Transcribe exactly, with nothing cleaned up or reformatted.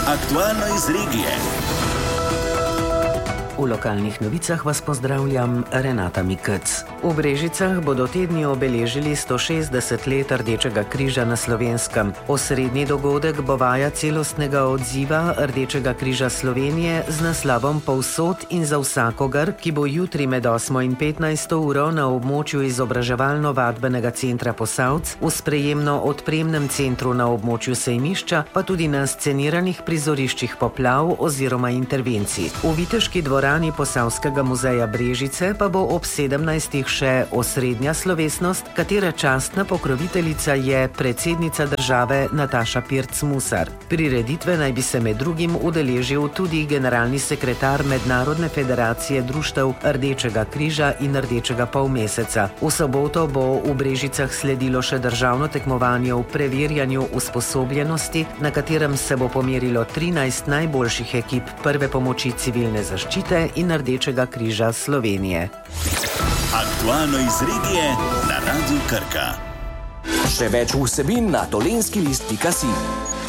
Aktualno iz regije. V lokalnih novicah vas pozdravljam, Renata Mikec. V Brežicah bodo te dni obeležili sto šestdeset let Rdečega križa na Slovenskem. Osrednji dogodek bo vaja celostnega odziva Rdečega križa Slovenije z naslovom Povsod in za vsakogar, ki bo jutri med osmo in petnajsto uro na območju izobraževalno-vadbenega centra Posavc, v sprejemno-odpremnem centru na območju sejmišča, pa tudi na sceniranih prizoriščih poplav oziroma intervencij. V viteški dvorani Posavskega muzeja Brežice pa bo ob sedemnajstih še osrednja slovesnost, katere častna pokroviteljica je predsednica države Nataša Pirc Musar. Prireditve naj bi se med drugim udeležil tudi generalni sekretar Mednarodne federacije društev Rdečega križa in Rdečega polmeseca. V soboto bo v Brežicah sledilo še državno tekmovanje v preverjanju usposobljenosti, na katerem se bo pomerilo trinajst najboljših ekip prve pomoči civilne zaščite in Rdečega križa Slovenije. Aktualno iz regije na Radiu Krka. Še več vsebin na dolenski list pika si.